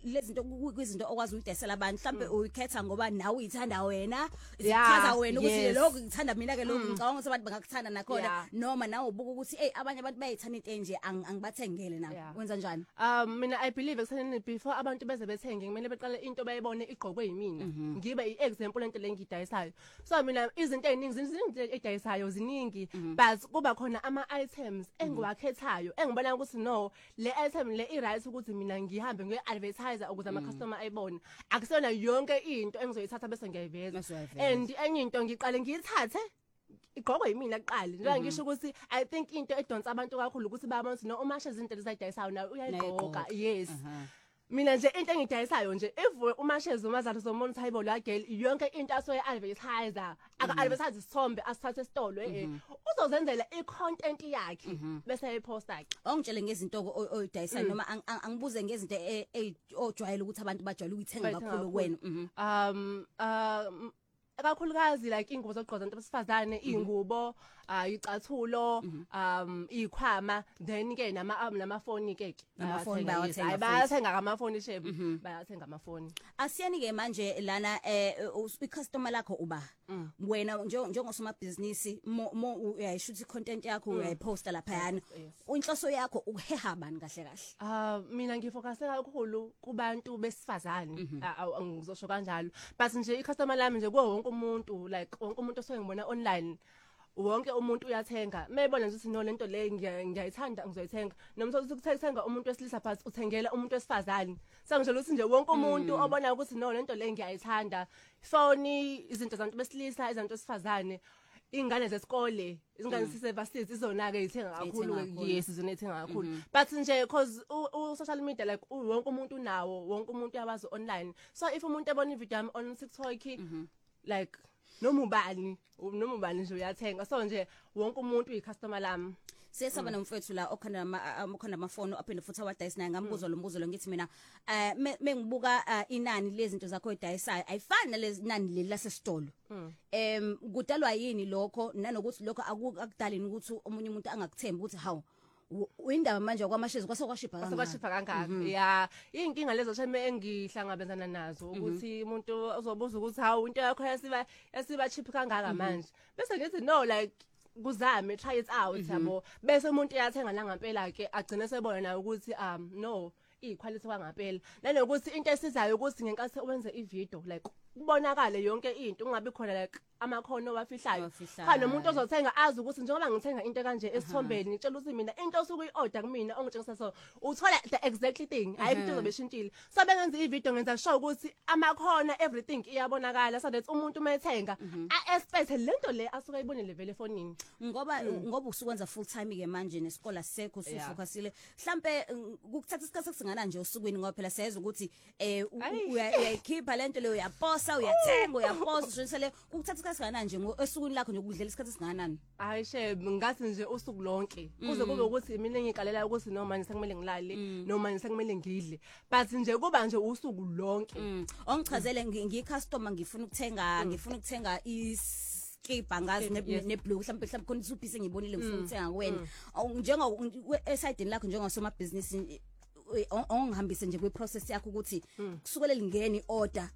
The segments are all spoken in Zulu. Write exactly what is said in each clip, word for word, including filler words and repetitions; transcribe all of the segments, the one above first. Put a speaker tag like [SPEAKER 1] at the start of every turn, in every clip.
[SPEAKER 1] lezi zinto kwizinto okwazi uyidayisela abantu mhlambe uyikhetha ngoba nawe uyithanda wena ichaza wena ukuthi lokho ngithanda mina ke lokho ngicabanga ukuthi abantu bangakuthanda nakhona noma nawe ubuka ukuthi hey abanye abantu bayithanda into enje angibathengele nabo wenza njani?
[SPEAKER 2] Um mina I believe ekuthenini before abantu beze bethenge kumele beqale into bayibone igqokwe yimina ngibe iexample lento le ngidayisayo. So mina izinto eziningi izinto edayisayo ziningi but kuba khona ama items engiwakhethayo engibona ukuthi no le item le i right ukuthi mina ngihambe ngiye advertiser ukuze ama customer ayibone. Akusona yonke into engizoyithatha bese ngiyayiveza. And enye into ngiqale ngiyithathe igqokwe yimina kuqala njengoba ngisho ukuthi I think into edonsa abantu kakhulu ukuthi bayabona ukuthi no uma izinto lezidayisayo nayo uyayigqoka. Yes. Mina nje into engidayisayo nje if umashezi umazali zomuntu hayibo la girl yonke into asoye advertiser aka advertise isithombe asithathe esitolo eh uzozenzela i content yakhe bese ayiposta yakhe.
[SPEAKER 1] Ongitshele ngezinto oyidayisayo noma angibuze ngezinto ojwayela ukuthi abantu bajwayele ukuthenga kakhulu kwena.
[SPEAKER 2] Um um kakhulukazi like ingubo zogqoza abantu besifazane ingubo ayicathulo um ikhwama then ke nama namafoni ke
[SPEAKER 1] amafoni bayathenga
[SPEAKER 2] bayathenga amafoni shebe bayathenga amafoni.
[SPEAKER 1] Asiyani ke manje lana eh icustomer lakho uba wena njengosoma business mo uyayishuthi content yakho uyayiposta lapha yana inhloso yakho ukuheha abantu kahle kahle?
[SPEAKER 2] Ah mina ngifocus kakhulu kubantu besifazane angizosho kanjalo but nje icustomer lami nje kuwo wonke umuntu like wonke umuntu osengibona online wonke umuntu uyathenga mayibona nje ukuthi no lento le ngiyayithanda ngizoyithenga noma sokuthi ukuthenga umuntu wesilisa but uthengela umuntu wesifazane sangisho ukuthi nje wonke umuntu obona ukuthi no lento le ngiyayithanda phone izinto zabantu besilisa izinto wesifazane ingane zesikole izingane sisevasithi izona ke ithenga kakhulu yes izona ithenga kakhulu but nje because u social media like wonke umuntu nawo wonke umuntu yabazi online so if umuntu ebona ivideo yami on TikTok like noma ubani noma ubani nje uyathenga so nje wonke umuntu uyicustomer lami.
[SPEAKER 1] Sesaba nomfethu la okhona amakhona amafoni aphinde futhi awadayisa naye ngambuzo lo mbuzo lo ngithi mina eh mengibuka inani lezinto zakho edayisayo ayifani nalezi nani leli lasesitolo. Em kudalwa yini lokho nanokuthi lokho akudalini ukuthi omunye umuntu angakuthembi ukuthi hawu uyindaba manje kwamashezi kwasokwashipha kangaka
[SPEAKER 2] kwasokwashipha kangaka yeah inkinga lezo sheme engihlangabezana nazo ukuthi umuntu uzobuza ukuthi hawu into yakho yasiba yasiba cheap kangaka manje bese ngithi no like kuzame try it out yabo bese umuntu uyathenga la ngempela ke agcine sebona nayo ukuthi um no iquality kwangempela nanokuthi into esizayo ukuthi ngenkathi wenze ivideo like kubonakale yonke into ungabi khona like amakhono wafihlayo khona umuntu ozothenga azi ukuthi njengoba ngithenga into kanje esithombeni ngitshela ukuthi mina into osuku uyiorder kumina ongitshengisa so uthola the exactly thing hayi into zobeshintshile so bengenza ivideo ngenza show ukuthi amakhono everything iyabonakala so that umuntu mayethenga a expect lento le asuka ibonele vele efonini
[SPEAKER 1] ngoba ngoba usukwenza full time ke manje nesikole sekho usufocusile mhlambe ukuthatha isikhathi singana nje usukwini ngoba phela siyeza ukuthi eh uyayikhipha lento le uyaposa uyathenga uyaposa ushisele ukuthatha isikhathi nje esukwini lakho nje ukudlela isikhathi singanani?
[SPEAKER 2] Hayi shebe ngathi nje usuku lonke kuze kube ukuthi mina ngiqalela ukuthi noma ngisekumele ngilale noma ngisekumele ngidle but nje kuba nje usuku lonke.
[SPEAKER 1] Ongichazele ngiyicustomer ngifuna ukuthenga ngifuna ukuthenga iskipa ngazi neblue mhlawumbe mhlawumbe khona isupisi ngibonile ngifuna ukuthenga kuwena njenga esideni lakho njengosoma business ongihambise nje kwi process yakho ukuthi kusukela lingeni order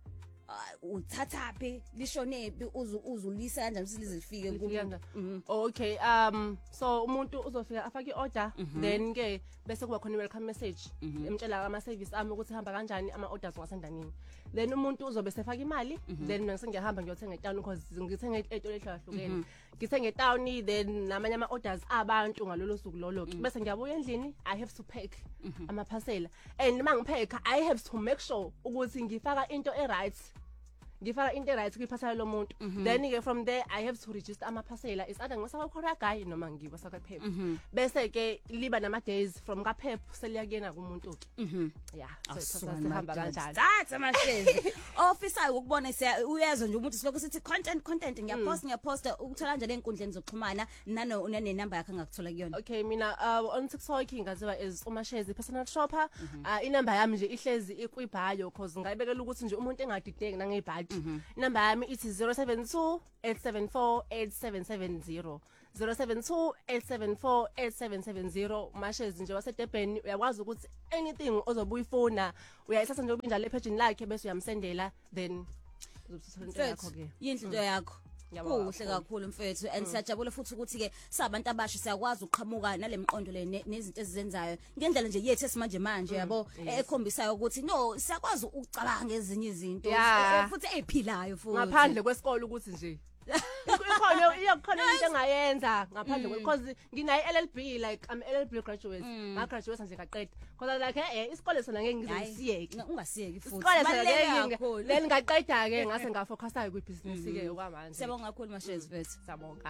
[SPEAKER 1] uthatha phi lishonephi uzulisa kanjani silize lifike
[SPEAKER 2] kumuntu. Okay um so umuntu uzofika afake order then ke bese kuba khona welcome message emtshela ama service ami ukuthi hamba kanjani ama orders ngasendanini then umuntu uzobe sefaka imali then mina sengiyahamba ngiyothenga etown because ngithenga etolo ehlahlukene ngithenga etown then namanye ama orders abantu ngalolo suku lolo bese ngiyabuya endlini I have to pack ama parcel and mangipack I have to make sure ukuthi ngifaka into e right ngifaka into right kwiphasela lo muntu then ke from there I have to register ama parcela is either ngosaka Korea guy noma ngiwa saka Pep bese ke liba nama days from ka Pep seliyakena kumuntu ke yeah so sihamba kanjalo
[SPEAKER 1] that's amashezi officer ukubona uyezwa nje umuntu siloko sithi content content ngiyapost ngiyaposta ukuthola kanjani enkundleni zokuxhumana nano une number yakhe ngakuthola kuyona?
[SPEAKER 2] Okay mina uh, on TikTok ngaziwa is umashezi personal shopper uh, inamba yami nje ihlezi ikwibhayo because ngayibekela ukuthi nje umuntu engadideki nangebhadi number yami ithi zero seven two eight seven four eight seven seven zero zero seven two eight seven four eight seven seven zero. Mashezi nje waseDurban uyakwazi ukuthi anything ozobuyifuna uyayithatha nje ubinjalo epage lakhe bese uyamsendela then uzothola into yakho ke.
[SPEAKER 1] Yinhlinto yakho. Kuhle kakhulu mfethu and siyajabula futhi ukuthi ke sabantu abasha siyakwazi uqhamuka nalemqondo le nezinto ezizenzayo ngendlela nje yethu esimanje manje yabo ekhombisayo ukuthi no siyakwazi ukucabanga ezinye izinto futhi eziphilayo futhi
[SPEAKER 2] ngaphandle kwesikole ukuthi nje ikhona iyakhona into engayenza ngaphandle because nginayi L L B like I'm L L B graduate nga graduate nje ngaqeda because like eh isikole sona ngeke ngizisiyeke
[SPEAKER 1] ungasiyeki futhi
[SPEAKER 2] isikole sona ngeke then ngaqeda ke ngase ngafocusa ku business ke okwamanje
[SPEAKER 1] siyabonga kakhulu Mashezi mfethu
[SPEAKER 2] sabonga